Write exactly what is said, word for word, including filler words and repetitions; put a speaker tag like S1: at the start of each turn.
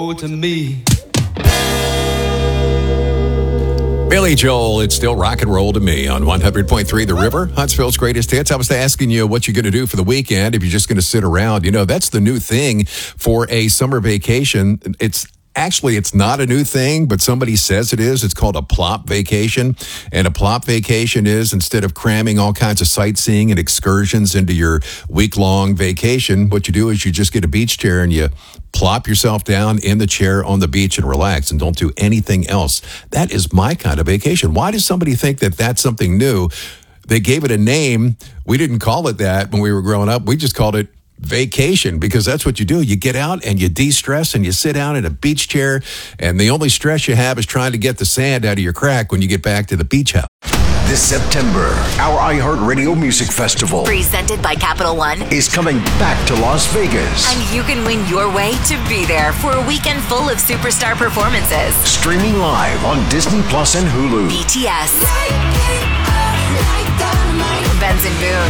S1: to me.
S2: Billy Joel, it's still rock and roll to me on one hundred point three The River, Huntsville's greatest hits. I was asking you what you're going to do for the weekend if you're just going to sit around. You know, that's the new thing for a summer vacation. It's Actually, it's not a new thing, but somebody says it is. It's called a plop vacation. And a plop vacation is, instead of cramming all kinds of sightseeing and excursions into your week-long vacation, what you do is you just get a beach chair and you plop yourself down in the chair on the beach and relax and don't do anything else. That is my kind of vacation. Why does somebody think that that's something new? They gave it a name. We didn't call it that when we were growing up. We just called it vacation, because that's what you do. You get out and you de-stress and you sit down in a beach chair, and the only stress you have is trying to get the sand out of your crack when you get back to the beach house.
S3: This September, our iHeartRadio Music Festival,
S4: presented by Capital One,
S3: is coming back to Las Vegas.
S4: And you can win your way to be there for a weekend full of superstar performances.
S3: Streaming live on Disney Plus and Hulu.
S4: B T S,